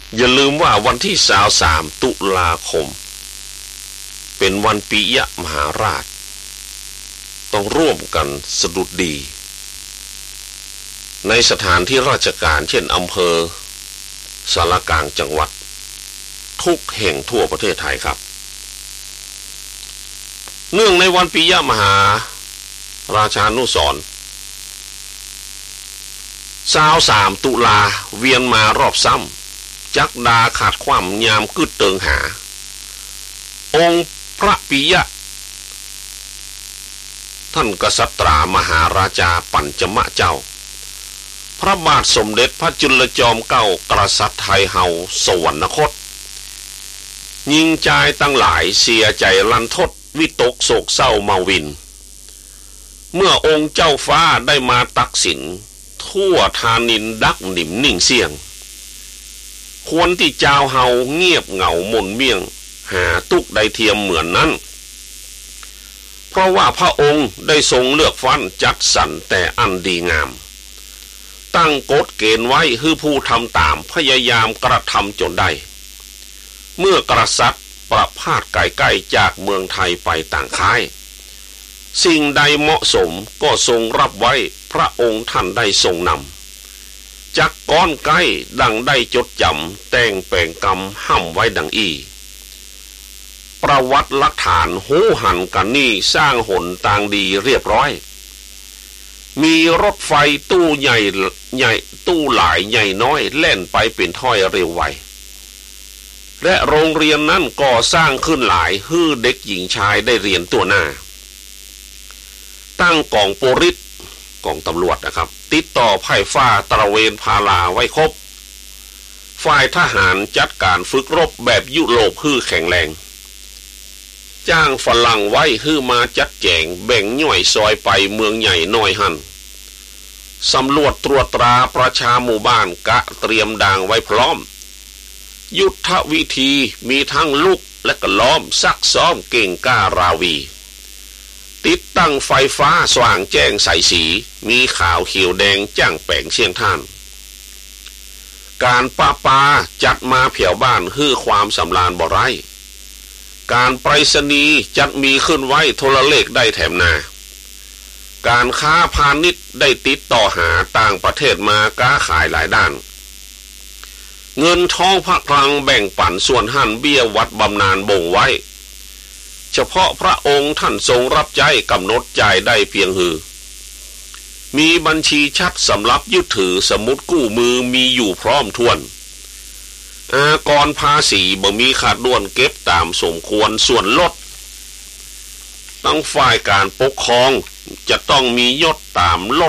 อย่าลืมว่าวันที่23ตุลาคมเป็นวันปิยมหาราชต้องร่วมกันสดุดดีในสถานที่ราชการเช่นอำเภอสารกลางจังหวัดทุกแห่งทั่วประเทศไทยครับเนื่องในวันปิยมหาราชานุสรณ์23ตุลาเวียนมารอบซ้ำจักดาขาดความยามกึดเติงหาองค์พระปิยะท่านกษัตริย์มหาราชาปัญจมะเจ้าพระบาทสมเด็จพระจุลจอมเกล้ากษัตริย์ไทยเฮาสวรรคตยิงใจตั้งหลายเสียใจลันทดวิตกโศกเศร้ามาวินเมื่อองค์เจ้าฟ้าได้มาตักสินทั่วทานินดักหนิมนิ่งเสียงควรที่เจ้าเฮาเงียบเหงามนเมี่ยงหาตุกใดเทียมเหมือนนั้นเพราะว่าพระองค์ได้ทรงเลือกฟันจัดสรรแต่อันดีงามตั้งกฎเกณฑ์ไว้ให้ผู้ทำตามพยายามกระทำจนได้เมื่อกษัตริย์ประพาสไกลๆจากเมืองไทยไปต่างค่ายสิ่งใดเหมาะสมก็ทรงรับไว้พระองค์ท่านได้ทรงนำจักก้อนใกล้ดังได้จดจำแต่งแปลงกรรมห้ำไว้ดังอีประวัติหลักฐานหูหันกันนี่สร้างหนต่างดีเรียบร้อยมีรถไฟตู้ใหญ่ตู้หลายใหญ่น้อยแล่นไปเป็นถ้อยเร็วไวและโรงเรียนนั้นก่อสร้างขึ้นหลายให้เด็กหญิงชายได้เรียนตัวหน้าตั้งกองโปริสกองตำรวจนะครับติดต่อไพ่ฟ้าตระเวนพาลาไว้ครบฝ่ายทหารจัดการฝึกรบแบบยุโรปฮื้อแข็งแรงจ้างฝรั่งไว้ฮื้อมาจัดแจงแบ่งย่อยซอยไปเมืองใหญ่น้อยหันสำรวจตรวจตราประชาหมู่บ้านกะเตรียมด่างไว้พร้อมยุทธวิธีมีทั้งลุกและก็ล้อมซักซ้อมเก่งกล้าราวีติดตั้งไฟฟ้าสว่างแจ้งใสสีมีขาวเขียวแดงจ้างแปงเชียงท่านการป้าปาจัดมาเผียวบ้านฮื้อความสำราญบ่ไรการไปรษณีย์จัดมีขึ้นไว้โทรเลขได้แถมนาการค้าพาณิชย์ได้ติดต่อหาต่างประเทศมาค้าขายหลายด้านเงินทองพระคลังแบ่งปันส่วนหั่นเบี้ยวัดบำนาญบ่งไว้เฉพาะพระองค์ท่านทรงรับใจกำหนดจ่ายได้เพียงหือมีบัญชีชัดสำหรับยึดถือสมุดกู้มือมีอยู่พร้อมทวนอากรภาษีบ่มีขาดด่วนเก็บตามสมควรส่วนลดตั้งฝ่ายการปกครองจะต้องมียศตามลด